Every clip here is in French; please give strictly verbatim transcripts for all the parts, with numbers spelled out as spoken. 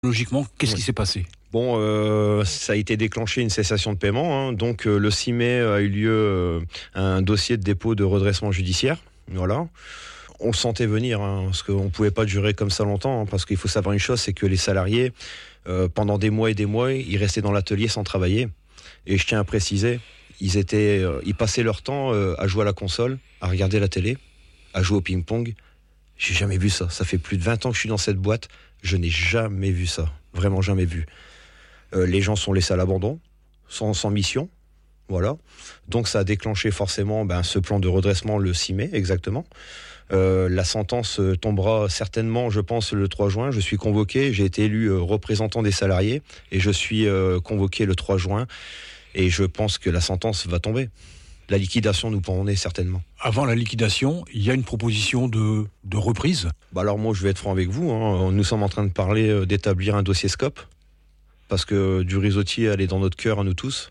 Logiquement, qu'est-ce oui. qui s'est passé ? Bon, euh, ça a été déclenché une cessation de paiement. Hein. Donc, euh, le six mai a eu lieu euh, un dossier de dépôt de redressement judiciaire. Voilà. On le sentait venir, hein, parce qu'on ne pouvait pas durer comme ça longtemps. Hein, parce qu'il faut savoir une chose, c'est que les salariés, euh, pendant des mois et des mois, ils restaient dans l'atelier sans travailler. Et je tiens à préciser, ils, étaient, euh, ils passaient leur temps euh, à jouer à la console, à regarder la télé, à jouer au ping-pong. J'ai jamais vu ça. Ça fait plus de vingt ans que je suis dans cette boîte. Je n'ai jamais vu ça. Vraiment jamais vu. Euh, les gens sont laissés à l'abandon, sans, sans mission. Voilà. Donc ça a déclenché forcément ben, ce plan de redressement le six mai, exactement. Euh, la sentence tombera certainement, je pense, le trois juin. Je suis convoqué. J'ai été élu euh, représentant des salariés et je suis euh, convoqué le trois juin. Et je pense que la sentence va tomber. La liquidation nous en est certainement. Avant la liquidation, il y a une proposition de, de reprise. Bah alors moi, je vais être franc avec vous. Hein. Nous sommes en train de parler euh, d'établir un dossier scope. Parce que du risotier, elle est dans notre cœur à nous tous.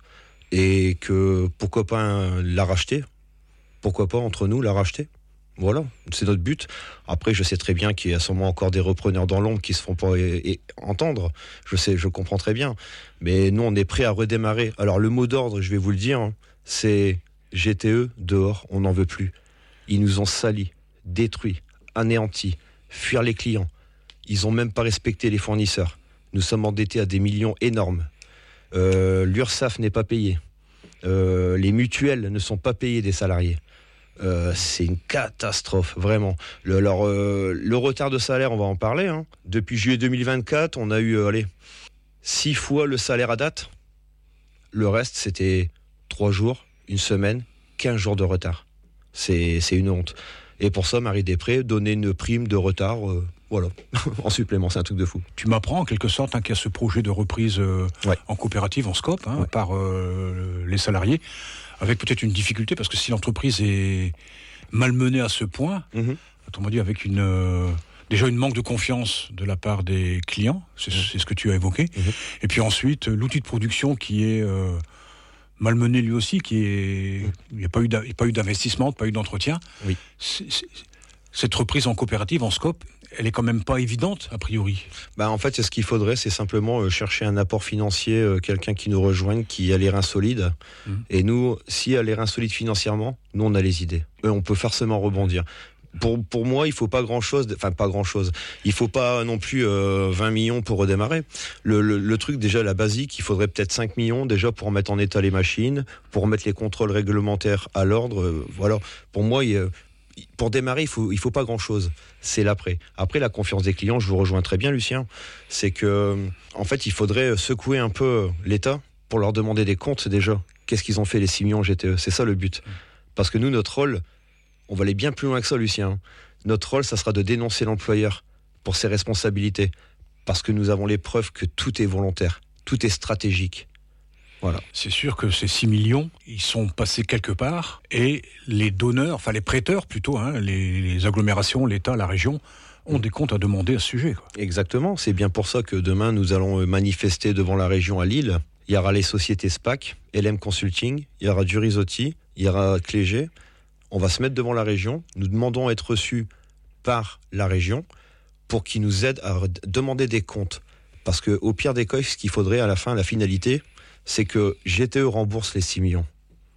Et que pourquoi pas un, la racheter ? Pourquoi pas entre nous la racheter ? Voilà, c'est notre but. Après, je sais très bien qu'il y a sûrement encore des repreneurs dans l'ombre qui se font pas et, et entendre. Je sais, je comprends très bien. Mais nous, on est prêts à redémarrer. Alors, le mot d'ordre, je vais vous le dire, hein, c'est G T E dehors, on n'en veut plus. Ils nous ont salis, détruits, anéantis, fuir les clients. Ils n'ont même pas respecté les fournisseurs. Nous sommes endettés à des millions énormes. Euh, L'URSSAF n'est pas payé. Euh, les mutuelles ne sont pas payées des salariés. Euh, c'est une catastrophe, vraiment. Le, alors, euh, le retard de salaire, on va en parler. Hein. Depuis juillet deux mille vingt-quatre, on a eu, euh, allez, six fois le salaire à date. Le reste, c'était trois jours, une semaine, quinze jours de retard. C'est, c'est une honte. Et pour ça, Marie Després donnait une prime de retard, euh, voilà, en supplément, c'est un truc de fou. Tu m'apprends en quelque sorte hein, qu'il y a ce projet de reprise euh, ouais. en coopérative, en scope, hein, ouais. par euh, les salariés, avec peut-être une difficulté, parce que si l'entreprise est malmenée à ce point, mm-hmm. autrement dit avec une, euh, déjà une manque de confiance de la part des clients, c'est, mm-hmm. c'est ce que tu as évoqué, mm-hmm. et puis ensuite l'outil de production qui est euh, malmené lui aussi, qui est, mm-hmm. il n'y a pas eu, il n'y a pas eu d'investissement, pas eu d'entretien. Oui. C'est, c'est, cette reprise en coopérative, en scope, elle est quand même pas évidente, a priori. Bah en fait, c'est ce qu'il faudrait, c'est simplement euh, chercher un apport financier, euh, quelqu'un qui nous rejoigne, qui a les reins solides. Mmh. Et nous, si elle a les reins solides financièrement, nous, on a les idées. Et on peut forcément rebondir. Pour, pour moi, il faut pas grand-chose, enfin pas grand-chose. Il faut pas non plus euh, vingt millions pour redémarrer. Le, le, le truc, déjà, la basique, il faudrait peut-être cinq millions déjà pour mettre en état les machines, pour mettre les contrôles réglementaires à l'ordre. Euh, voilà. Pour moi, il y a... Pour démarrer, il faut, il faut pas grand-chose. C'est l'après. Après, la confiance des clients, je vous rejoins très bien, Lucien. C'est que, en fait, il faudrait secouer un peu l'État pour leur demander des comptes déjà. Qu'est-ce qu'ils ont fait les six millions G T E ? C'est ça le but. Parce que nous, notre rôle, on va aller bien plus loin que ça, Lucien. Notre rôle, ça sera de dénoncer l'employeur pour ses responsabilités. Parce que nous avons les preuves que tout est volontaire, tout est stratégique. Voilà. C'est sûr que ces six millions, ils sont passés quelque part et les donneurs, enfin les prêteurs plutôt, hein, les, les agglomérations, l'État, la région, ont mmh. des comptes à demander à ce sujet. Quoi. Exactement, c'est bien pour ça que demain nous allons manifester devant la région à Lille. Il y aura les sociétés SPAC, L M Consulting, il y aura du Risotti, il y aura Clégé. On va se mettre devant la région, nous demandons à être reçus par la région pour qu'ils nous aident à demander des comptes. Parce qu'au pire des cas, ce qu'il faudrait à la fin, la finalité, c'est que G T E rembourse les six millions.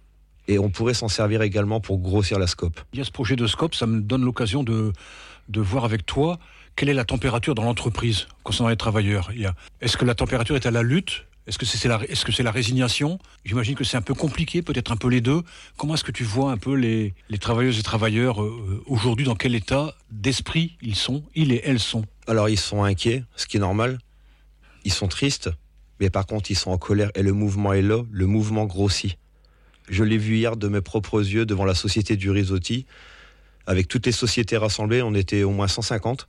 Et on pourrait s'en servir également pour grossir la scope. Il y a ce projet de scope, ça me donne l'occasion de, de voir avec toi quelle est la température dans l'entreprise concernant les travailleurs. Il y a, est-ce que la température est à la lutte ? Est-ce que c'est, c'est la, est-ce que c'est la résignation ? J'imagine que c'est un peu compliqué, peut-être un peu les deux. Comment est-ce que tu vois un peu les, les travailleuses et travailleurs euh, aujourd'hui, dans quel état d'esprit ils sont, ils et elles sont ? Alors ils sont inquiets, ce qui est normal. Ils sont tristes. Mais par contre, ils sont en colère et le mouvement est là, le mouvement grossit. Je l'ai vu hier de mes propres yeux devant la société du Risotti. Avec toutes les sociétés rassemblées, on était au moins cent cinquante.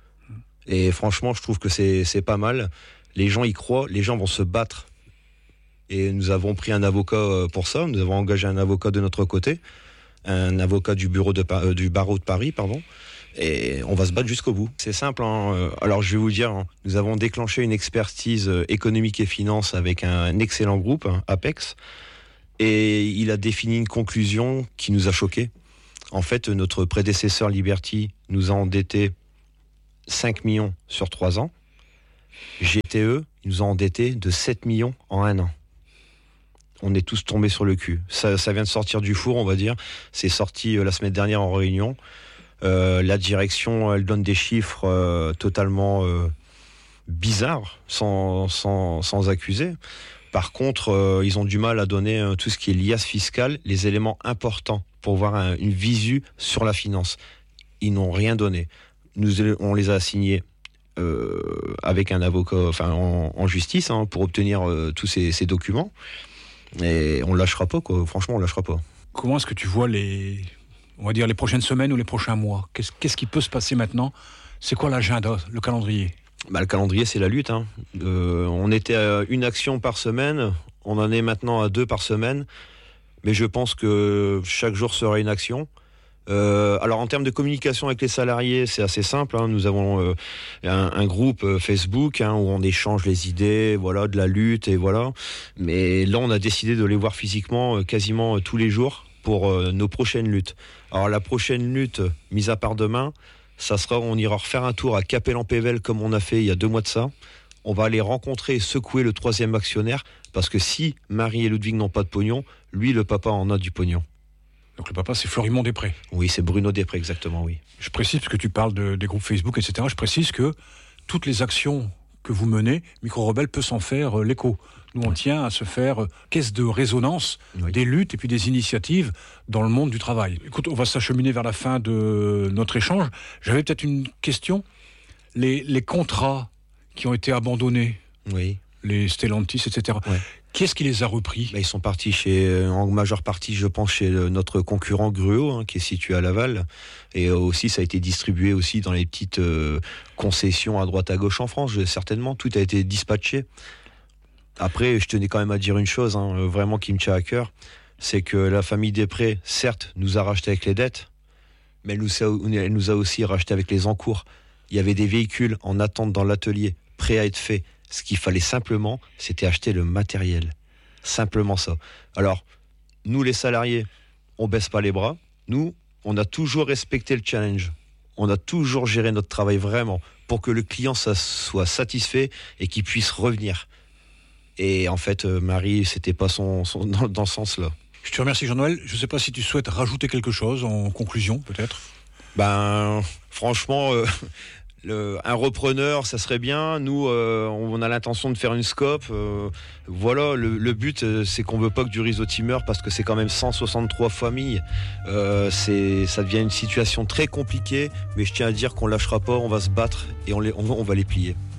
Et franchement, je trouve que c'est, c'est pas mal. Les gens y croient, les gens vont se battre. Et nous avons pris un avocat pour ça, nous avons engagé un avocat de notre côté, un avocat du, bureau de, euh, du barreau de Paris, pardon. Et on va se battre jusqu'au bout. C'est simple. Hein. Alors, je vais vous dire, hein, nous avons déclenché une expertise économique et finance avec un excellent groupe, hein, Apex. Et il a défini une conclusion qui nous a choqués. En fait, notre prédécesseur Liberty nous a endettés cinq millions sur trois ans. G T E, ils nous ont endettés de sept millions en un an. On est tous tombés sur le cul. Ça, ça vient de sortir du four, on va dire. C'est sorti euh, la semaine dernière en réunion. Euh, la direction, elle donne des chiffres euh, totalement euh, bizarres, sans, sans, sans accuser. Par contre, euh, ils ont du mal à donner euh, tout ce qui est liasse fiscale, les éléments importants pour voir un, une visu sur la finance. Ils n'ont rien donné. Nous, on les a assignés euh, avec un avocat, enfin en, en justice, hein, pour obtenir euh, tous ces, ces documents. Et on lâchera pas, quoi. Franchement, on lâchera pas. Comment est-ce que tu vois les, on va dire les prochaines semaines ou les prochains mois ? Qu'est-ce, qu'est-ce qui peut se passer maintenant ? C'est quoi l'agenda, le calendrier ? Bah, le calendrier, c'est la lutte. Hein. Euh, on était à une action par semaine, on en est maintenant à deux par semaine. Mais je pense que chaque jour sera une action. Euh, alors en termes de communication avec les salariés, c'est assez simple. Hein. Nous avons euh, un, un groupe euh, Facebook hein, où on échange les idées, voilà, de la lutte et voilà. Mais là, on a décidé de les voir physiquement euh, quasiment euh, tous les jours pour euh, nos prochaines luttes. Alors la prochaine lutte, mise à part demain, ça sera, on ira refaire un tour à Capelle-en-Pével comme on a fait il y a deux mois de ça. On va aller rencontrer et secouer le troisième actionnaire parce que si Marie et Ludwig n'ont pas de pognon, lui, le papa, en a du pognon. Donc le papa, c'est Florimond-Després. Oui, c'est Bruno Després, exactement, oui. Je précise, parce que tu parles de, des groupes Facebook, et cetera, je précise que toutes les actions que vous menez, Micro-Rebelle peut s'en faire euh, l'écho. Nous, on oui. tient à se faire euh, caisse de résonance oui. des luttes et puis des initiatives dans le monde du travail. Écoute, on va s'acheminer vers la fin de notre échange. J'avais peut-être une question. Les, les contrats qui ont été abandonnés, oui. les Stellantis, et cetera, ouais. Qui est-ce qui les a repris ? Bah, ils sont partis chez, en majeure partie, je pense, chez notre concurrent Gruau, hein, qui est situé à Laval. Et aussi, ça a été distribué aussi dans les petites euh, concessions à droite à gauche en France. Certainement, tout a été dispatché. Après, je tenais quand même à dire une chose, hein, vraiment qui me tient à cœur, c'est que la famille Després, certes, nous a racheté avec les dettes, mais elle nous a, elle nous a aussi racheté avec les encours. Il y avait des véhicules en attente dans l'atelier, prêts à être faits. Ce qu'il fallait simplement, c'était acheter le matériel. Simplement ça. Alors, nous les salariés, on baisse pas les bras. Nous, on a toujours respecté le challenge. On a toujours géré notre travail vraiment pour que le client ça, soit satisfait et qu'il puisse revenir. Et en fait, euh, Marie, c'était pas son, son dans, dans ce sens-là. Je te remercie Jean-Noël. Je ne sais pas si tu souhaites rajouter quelque chose en conclusion, peut-être. Ben, franchement... Euh, Le, un repreneur, ça serait bien. Nous, euh, on a l'intention de faire une scope. Euh, voilà, le, le but, euh, c'est qu'on veut pas que du risottis meure parce que c'est quand même cent soixante-trois familles. Euh, c'est, ça devient une situation très compliquée. Mais je tiens à dire qu'on lâchera pas, on va se battre et on, les, on, on va les plier.